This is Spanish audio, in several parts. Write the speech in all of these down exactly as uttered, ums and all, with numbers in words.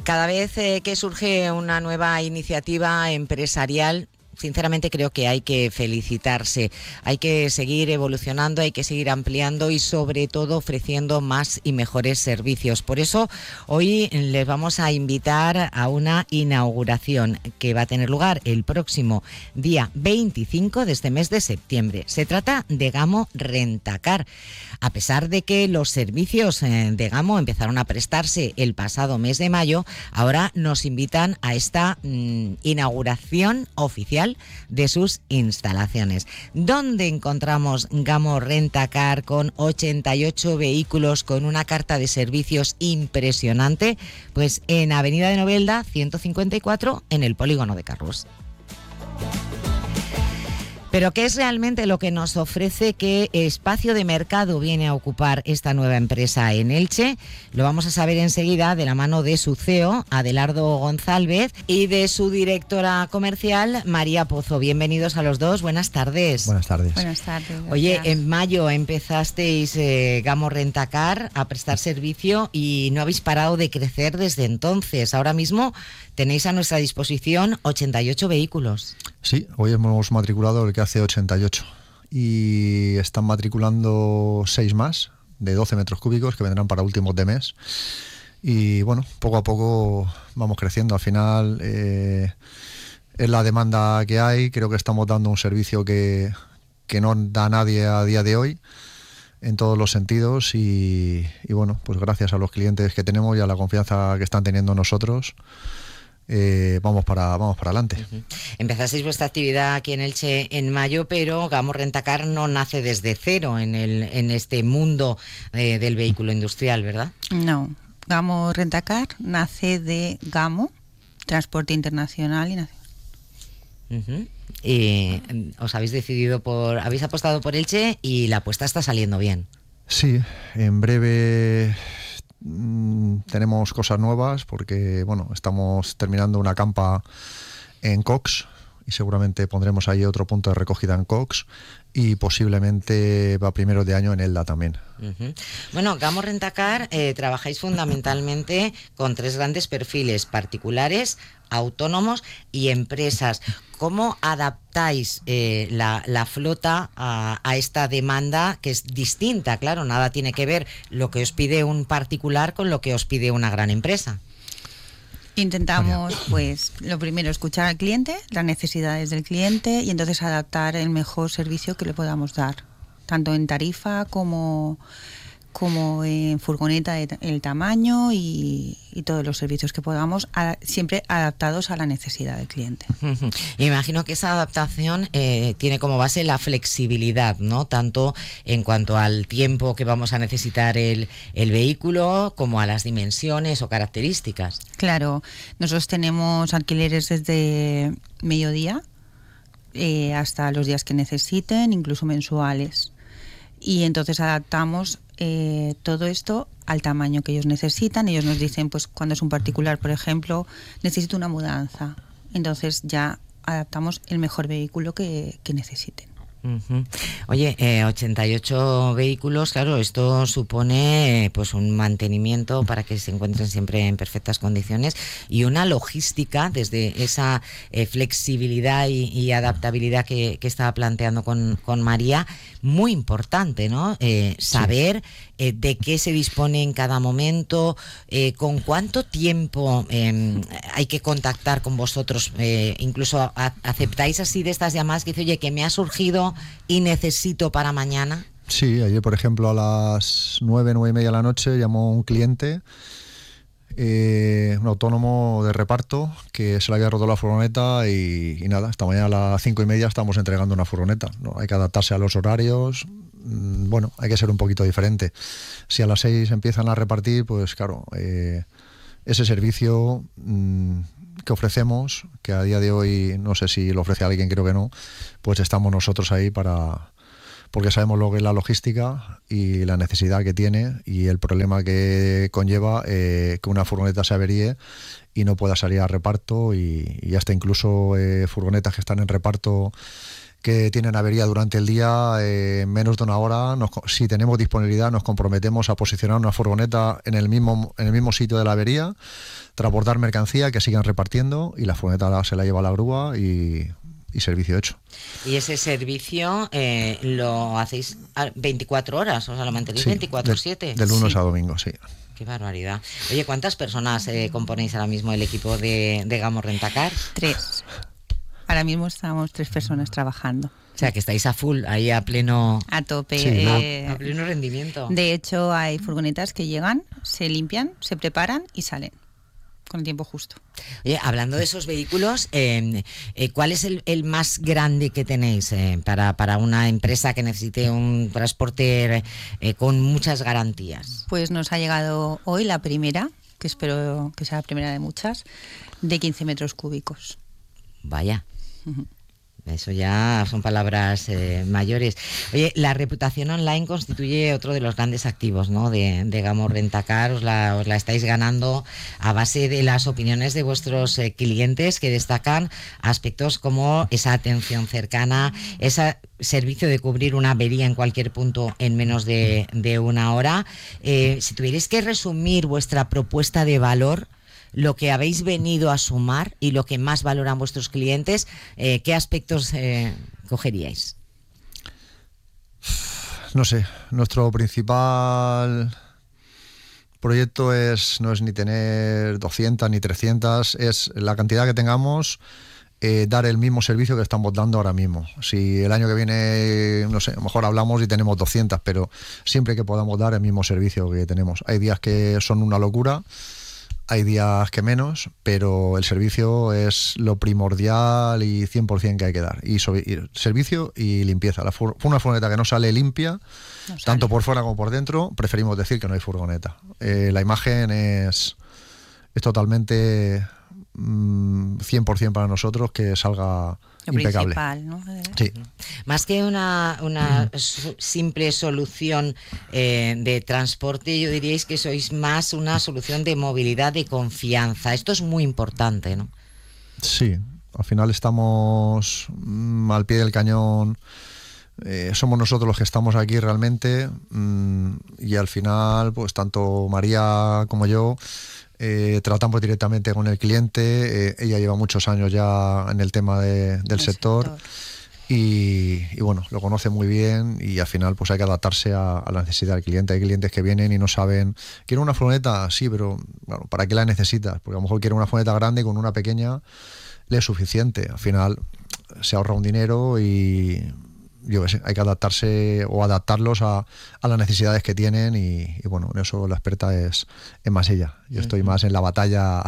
Cada vez eh, que surge una nueva iniciativa empresarial, sinceramente creo que hay que felicitarse, hay que seguir evolucionando, hay que seguir ampliando y sobre todo ofreciendo más y mejores servicios. Por eso hoy les vamos a invitar a una inauguración que va a tener lugar el próximo día veinticinco de este mes de septiembre. Se trata de Gamo Rentacar. A pesar de que los servicios de Gamo empezaron a prestarse el pasado mes de mayo, ahora nos invitan a esta mmm, inauguración oficial de sus instalaciones. ¿Dónde encontramos Gamo Rentacar con ochenta y ocho vehículos con una carta de servicios impresionante? Pues en Avenida de Novelda ciento cincuenta y cuatro, en el polígono de Carrús. Pero ¿qué es realmente lo que nos ofrece? ¿Qué espacio de mercado viene a ocupar esta nueva empresa en Elche? Lo vamos a saber enseguida de la mano de su C E O, Adelardo González, y de su directora comercial, María Pozo. Bienvenidos a los dos, buenas tardes. Buenas tardes. Buenas tardes. Gracias. Oye, en mayo empezasteis eh, Gamo Rentacar a prestar servicio y no habéis parado de crecer desde entonces. Ahora mismo tenéis a nuestra disposición ochenta y ocho vehículos. Sí, hoy hemos matriculado el que hace ochenta y ocho y están matriculando seis más de doce metros cúbicos que vendrán para últimos de mes. Y bueno, poco a poco vamos creciendo. Al final eh, es la demanda que hay. Creo que estamos dando un servicio que, que no da nadie a día de hoy en todos los sentidos y, y bueno, pues gracias a los clientes que tenemos y a la confianza que están teniendo nosotros, Eh, vamos para vamos para adelante. Uh-huh. Empezasteis vuestra actividad aquí en Elche en mayo, pero Gamo Rentacar no nace desde cero en el en este mundo eh, del vehículo industrial, ¿verdad? No, Gamo Rentacar nace de Gamo, Transporte Internacional y Nacional. Uh-huh. Y os habéis decidido por, habéis apostado por Elche y la apuesta está saliendo bien. Sí, en breve tenemos cosas nuevas porque bueno, estamos terminando una campa en Cox y seguramente pondremos ahí otro punto de recogida en Cox y posiblemente va primero de año en Elda también. Uh-huh. Bueno, Gamo Rentacar eh, trabajáis fundamentalmente con tres grandes perfiles: particulares, autónomos y empresas. ¿Cómo adaptáis eh, la, la flota a, a esta demanda que es distinta? Claro, nada tiene que ver lo que os pide un particular con lo que os pide una gran empresa. Intentamos, pues, lo primero, escuchar al cliente, las necesidades del cliente y entonces adaptar el mejor servicio que le podamos dar, tanto en tarifa como, como en furgoneta, el tamaño y, y todos los servicios que podamos, a, siempre adaptados a la necesidad del cliente. Uh-huh. Imagino que esa adaptación eh, tiene como base la flexibilidad, ¿no? Tanto en cuanto al tiempo que vamos a necesitar el, el vehículo como a las dimensiones o características. Claro, nosotros tenemos alquileres desde mediodía eh, hasta los días que necesiten, incluso mensuales. Y entonces adaptamos eh, todo esto al tamaño que ellos necesitan. Ellos nos dicen, pues cuando es un particular, por ejemplo, necesito una mudanza. Entonces ya adaptamos el mejor vehículo que, que necesiten. Uh-huh. Oye, eh, ochenta y ocho vehículos, claro, esto supone eh, pues un mantenimiento para que se encuentren siempre en perfectas condiciones y una logística desde esa eh, flexibilidad y, y adaptabilidad que, que estaba planteando con, con María, muy importante, ¿no? Eh, saber sí. eh, de qué se dispone en cada momento, eh, con cuánto tiempo eh, hay que contactar con vosotros, eh, incluso a, aceptáis así de estas llamadas que dice, oye, que me ha surgido y necesito para mañana. Sí, ayer por ejemplo a las nueve, nueve y media de la noche llamó un cliente, eh, un autónomo de reparto, que se le había roto la furgoneta y, y nada, esta mañana a las cinco y media estamos entregando una furgoneta, ¿no? Hay que adaptarse a los horarios, bueno, hay que ser un poquito diferente. Si a las seis empiezan a repartir, pues claro, eh, ese servicio mmm, que ofrecemos, que a día de hoy no sé si lo ofrece alguien, creo que no, pues estamos nosotros ahí para, porque sabemos lo que es la logística y la necesidad que tiene y el problema que conlleva eh, que una furgoneta se averíe y no pueda salir a reparto y, y hasta incluso eh, furgonetas que están en reparto que tienen avería durante el día, eh, en menos de una hora, nos, si tenemos disponibilidad, nos comprometemos a posicionar una furgoneta en el mismo, en el mismo sitio de la avería, transportar mercancía, que sigan repartiendo, y la furgoneta se la lleva a la grúa y, y servicio hecho. Y ese servicio eh, lo hacéis a veinticuatro horas, o sea, lo mantenéis Sí, veinticuatro siete. De, de lunes Sí. a domingo, sí. Qué barbaridad. Oye, ¿cuántas personas eh, componéis ahora mismo el equipo de, de Gamo Rentacar? Tres. Ahora mismo estamos tres personas trabajando. O sea, que estáis a full, ahí a pleno, A tope. Sí, eh, a pleno rendimiento. de hecho, hay furgonetas que llegan, se limpian, se preparan y salen con el tiempo justo. Oye, hablando de esos vehículos, eh, eh, ¿cuál es el, el más grande que tenéis eh, para, para una empresa que necesite un transporte eh, con muchas garantías? Pues nos ha llegado hoy la primera, que espero que sea la primera de muchas, de quince metros cúbicos. Vaya. Ujú. Eso ya son palabras eh, mayores. Oye, la reputación online constituye otro de los grandes activos, ¿no? de, de Gamo Rentacar. Os la, os la estáis ganando a base de las opiniones de vuestros eh, clientes, que destacan aspectos como esa atención cercana, ese servicio de cubrir una avería en cualquier punto en menos de, de una hora. Eh, si tuvierais que resumir vuestra propuesta de valor, lo que habéis venido a sumar y lo que más valoran vuestros clientes, eh, ¿qué aspectos eh, cogeríais? No sé, nuestro principal proyecto es no es ni tener doscientas ni trescientas, es la cantidad que tengamos, eh, dar el mismo servicio que estamos dando ahora mismo. Si el año que viene, no sé, a lo mejor hablamos y tenemos doscientas, pero siempre que podamos dar el mismo servicio que tenemos. Hay días que son una locura, hay días que menos, pero el servicio es lo primordial y cien por ciento que hay que dar. Y, sobre, y servicio y limpieza. La fur, una furgoneta que no sale limpia, no sale. Tanto por fuera como por dentro, preferimos decir que no hay furgoneta. Eh, la imagen es, es totalmente mmm, cien por ciento para nosotros que salga Lo impecable. principal, ¿no? Sí. Más que una, una su- simple solución eh, de transporte, yo diríais que sois más una solución de movilidad, de confianza. Esto es muy importante, ¿no? Sí, al final estamos mm, al pie del cañón. Eh, somos nosotros los que estamos aquí realmente, mmm, y al final, pues tanto María como yo eh, tratamos directamente con el cliente. Eh, ella lleva muchos años ya en el tema de, del El sector, sector. Y, y bueno, lo conoce muy bien, y al final pues hay que adaptarse a, a la necesidad del cliente. Hay clientes que vienen y no saben, ¿quiero una furgoneta? Sí, pero bueno, ¿para qué la necesitas? Porque a lo mejor quiere una furgoneta grande y con una pequeña le es suficiente. Al final se ahorra un dinero y yo qué sé, hay que adaptarse o adaptarlos a, a las necesidades que tienen, y, y bueno, en eso la experta es, es más ella. Yo estoy más en la batalla.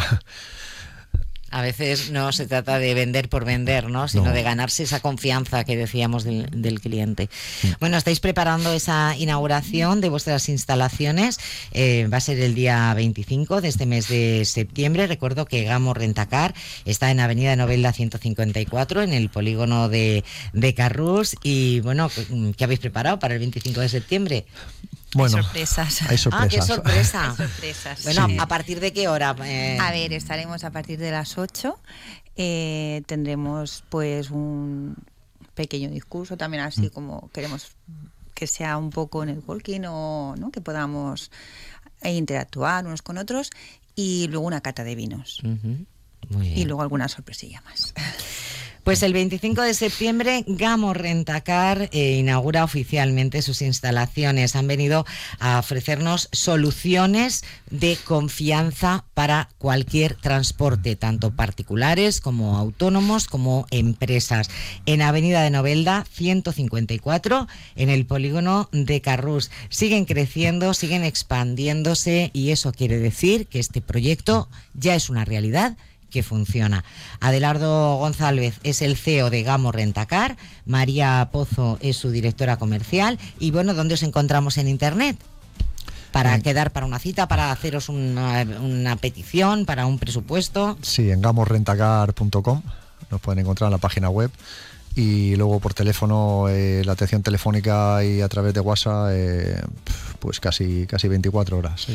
A veces no se trata de vender por vender, ¿no? Sino No. de ganarse esa confianza que decíamos del, del cliente. Bueno, estáis preparando esa inauguración de vuestras instalaciones. Eh, va a ser el día veinticinco de este mes de septiembre. Recuerdo que Gamo Rentacar está en Avenida Novelda ciento cincuenta y cuatro, en el polígono de, de Carrús. Y bueno, ¿qué habéis preparado para el veinticinco de septiembre? Bueno, Hay sorpresas. hay sorpresas. Ah, qué sorpresa. Hay sorpresas. Bueno, Sí. ¿a partir de qué hora? Eh, A ver, estaremos a partir de las ocho. Eh, tendremos pues un pequeño discurso, también así como queremos que sea un poco networking, o ¿no? que podamos eh, interactuar unos con otros, y luego una cata de vinos. Ujú. Muy bien. Y luego alguna sorpresilla más. Pues el veinticinco de septiembre Gamo Rentacar eh, inaugura oficialmente sus instalaciones. Han venido a ofrecernos soluciones de confianza para cualquier transporte, tanto particulares como autónomos como empresas. En Avenida de Novelda ciento cincuenta y cuatro, en el polígono de Carrús. Siguen creciendo, siguen expandiéndose, y eso quiere decir que este proyecto ya es una realidad que funciona. Adelardo González es el C E O de Gamo Rentacar, María Pozo es su directora comercial. Y bueno, ¿dónde os encontramos en internet? Para Bien. quedar para una cita, para haceros una, una petición, para un presupuesto. Sí, en gamo rentacar punto com nos pueden encontrar en la página web, y luego por teléfono, eh, la atención telefónica y a través de WhatsApp, eh, pues casi, casi veinticuatro horas.